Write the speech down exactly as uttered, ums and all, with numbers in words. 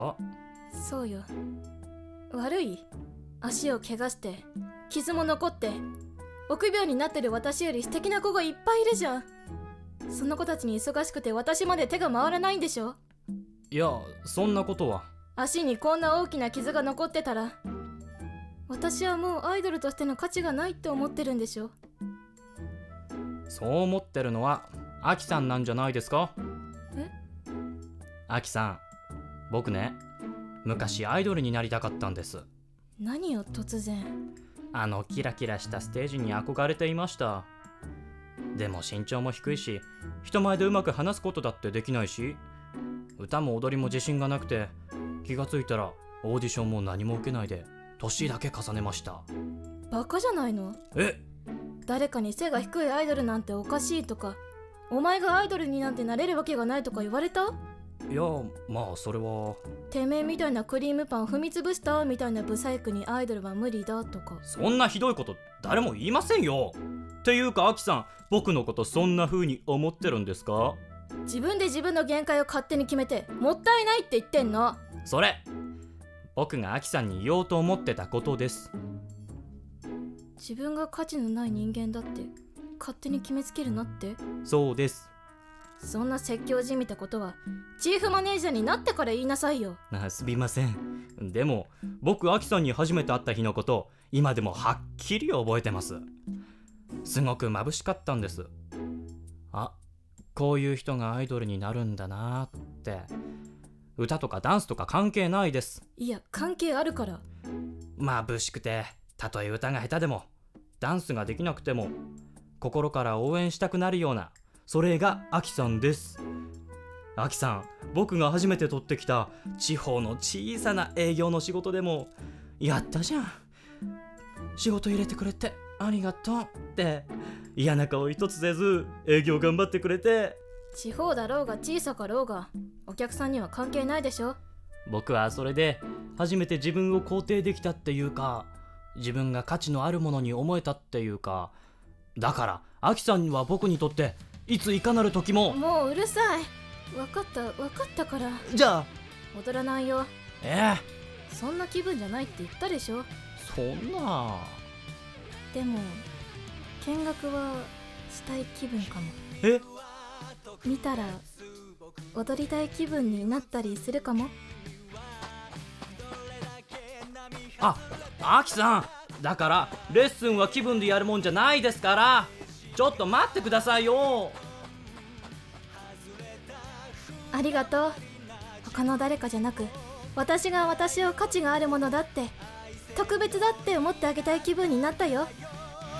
あ、 そうよ。悪い。足を怪我して傷も残って臆病になってる私より素敵な子がいっぱいいるじゃん。その子たちに忙しくて私まで手が回らないんでしょ。 いや、そんなことは。 足にこんな大きな傷が残ってたら私はもうアイドルとしての価値がないって思ってるんでしょ。 そう思ってるのはアキさんなんじゃないですか。 え？ アキさん、僕ね、昔アイドルになりたかったんです。 何よ突然。 あのキラキラしたステージに憧れていました。でも身長も低いし、人前でうまく話すことだってできないし、歌も踊りも自信がなくて、気がついたらオーディションも何も受けないで年だけ重ねました。 バカじゃないの？ え？ 誰かに背が低いアイドルなんておかしいとか、お前がアイドルになんてなれるわけがないとか言われた？ いや、まあそれは。 てめえみたいなクリームパン踏みつぶしたみたいなブサイクにアイドルは無理だとか。 そんなひどいこと誰も言いませんよ。っていうかアキさん、僕のことそんな風に思ってるんですか？ 自分で自分の限界を勝手に決めてもったいないって言ってんの。 それ僕がアキさんに言おうと思ってたことです。 自分が価値のない人間だって勝手に決めつけるなって。 そうです。 そんな説教じみたことはチーフマネージャーになってから言いなさいよ。 あ、すみません。でも僕アキさんに初めて会った日のこと今でもはっきり覚えてます。すごく眩しかったんです。あ、こういう人がアイドルになるんだなって。歌とかダンスとか関係ないです。 いや、関係あるから。 眩しくて、たとえ歌が下手でもダンスができなくても心から応援したくなるような、それがアキさんです。アキさん、僕が初めて取ってきた地方の小さな営業の仕事でもやったじゃん、仕事入れてくれてありがとうって嫌な顔一つせず営業頑張ってくれて。 地方だろうが小さかろうがお客さんには関係ないでしょ。 僕はそれで初めて自分を肯定できたっていうか、自分が価値のあるものに思えたっていうか、だからアキさんは僕にとっていついかなる時も。 もううるさい。分かった分かったから。 じゃあ踊らないよ。 ええ、 そんな気分じゃないって言ったでしょ。 そんな。 でも見学はしたい気分かも。 え？ 見たら踊りたい気分になったりするかも。 あ、アキさん、だからレッスンは気分でやるもんじゃないですから、ちょっと待ってくださいよ。 ありがとう。他の誰かじゃなく私が私を価値があるものだって特別だって思ってあげたい気分になったよ。